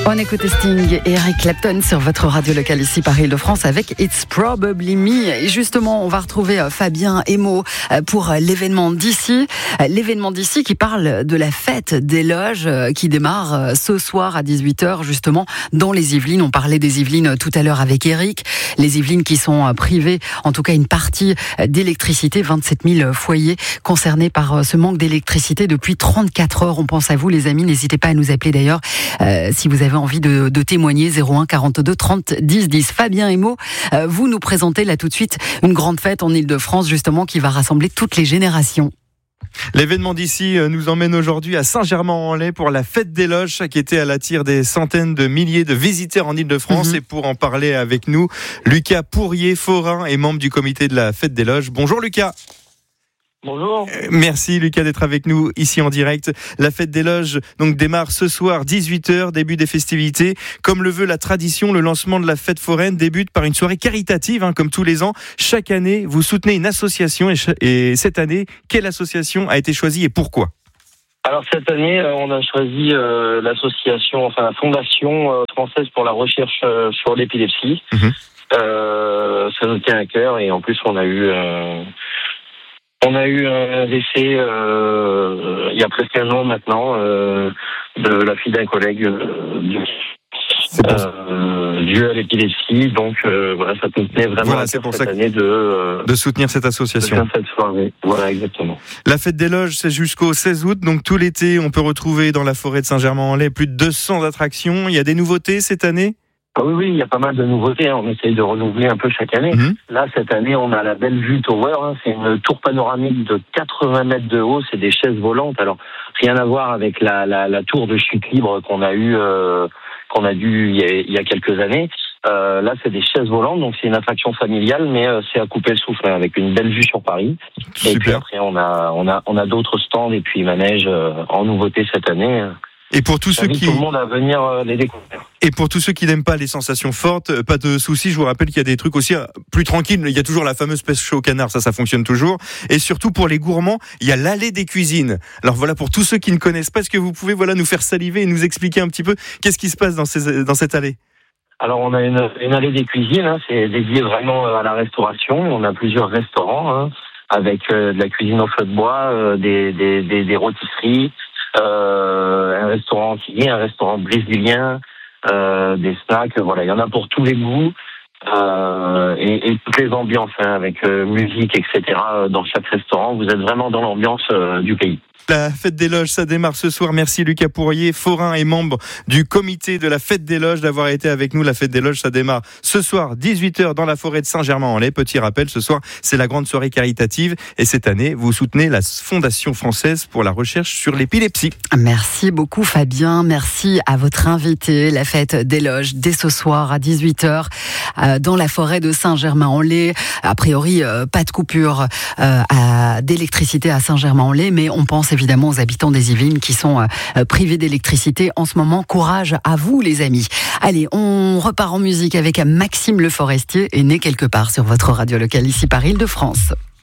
On écoute Sting et Eric Clapton sur votre radio locale ici par Île-de-France avec It's Probably Me. Et justement, on va retrouver Fabien Emo pour l'événement d'ici. L'événement d'ici qui parle de la fête des loges qui démarre ce soir à 18h justement dans les Yvelines. On parlait des Yvelines tout à l'heure avec Eric. Les Yvelines qui sont privées, en tout cas une partie d'électricité. 27 000 foyers concernés par ce manque d'électricité depuis 34 heures. On pense à vous les amis. N'hésitez pas à nous appeler d'ailleurs si vous avez envie de témoigner. 01 42 30 10 10. Fabien Emo, vous nous présentez là tout de suite une grande fête en Île-de-France justement qui va rassembler toutes les générations. L'événement d'ici nous emmène aujourd'hui à Saint-Germain-en-Laye pour la fête des loges. Chaque été, elle attire des centaines de milliers de visiteurs en Île-de-France. Et pour en parler avec nous, Lucas Pourrier-Forain est membre du comité de la fête des loges. Bonjour Lucas. Bonjour. Merci Lucas d'être avec nous ici en direct. La fête des loges donc démarre ce soir 18h, début des festivités. Comme le veut la tradition, le lancement de la fête foraine débute par une soirée caritative, comme tous les ans. Chaque année, vous soutenez une association et cette année, quelle association a été choisie et pourquoi ? Alors cette année, on a choisi la Fondation française pour la recherche sur l'épilepsie. Ça nous tient à cœur et en plus on a eu un décès il y a presque un an maintenant de la fille d'un collègue dû à l'épilepsie. Donc voilà, ça nous tenait vraiment cette année de soutenir cette association. De faire cette soirée. Voilà, exactement. La fête des loges, c'est jusqu'au 16 août. Donc tout l'été, on peut retrouver dans la forêt de Saint-Germain-en-Laye plus de 200 attractions. Il y a des nouveautés cette année ? Oui, il y a pas mal de nouveautés. On essaye de renouveler un peu chaque année. Là, cette année, on a la Belle Vue Tower. C'est une tour panoramique de 80 mètres de haut. C'est des chaises volantes. Alors, rien à voir avec la tour de chute libre qu'on a eu il y a quelques années. Là, c'est des chaises volantes. Donc, c'est une attraction familiale, mais c'est à couper le souffle avec une belle vue sur Paris. Super. Et puis après, on a d'autres stands et puis manèges en nouveauté cette année. Et pour tous ceux qui tout le monde à venir les découvrir. Et pour tous ceux qui n'aiment pas les sensations fortes, pas de soucis. Je vous rappelle qu'il y a des trucs aussi plus tranquilles. Il y a toujours la fameuse pêche au canard, ça fonctionne toujours. Et surtout pour les gourmands, il y a l'allée des cuisines. Alors voilà, pour tous ceux qui ne connaissent pas, est-ce que vous pouvez nous faire saliver et nous expliquer un petit peu qu'est-ce qui se passe dans cette allée ? Alors on a une allée des cuisines, c'est dédié vraiment à la restauration. On a plusieurs restaurants avec de la cuisine au feu de bois, des rôtisseries. Un restaurant entier, un restaurant brésilien, des snacks, voilà, il y en a pour tous les goûts et toutes les ambiances avec musique, etc. Dans chaque restaurant, vous êtes vraiment dans l'ambiance du pays. La fête des loges, ça démarre ce soir. Merci Lucas Pourrier-Forain et membre du comité de la fête des loges d'avoir été avec nous. La fête des loges, ça démarre ce soir 18h dans la forêt de Saint-Germain-en-Laye. Petit rappel, ce soir, c'est la grande soirée caritative et cette année, vous soutenez la Fondation française pour la recherche sur l'épilepsie. Merci beaucoup Fabien, merci à votre invité. La fête des loges dès ce soir à 18h dans la forêt de Saint-Germain-en-Laye. A priori, pas de coupure d'électricité à Saint-Germain-en-Laye, mais on pense évidemment aux habitants des Yvelines qui sont privés d'électricité en ce moment. Courage à vous les amis. Allez, on repart en musique avec Maxime Le Forestier et Né quelque part sur votre radio locale ici par Île-de-France.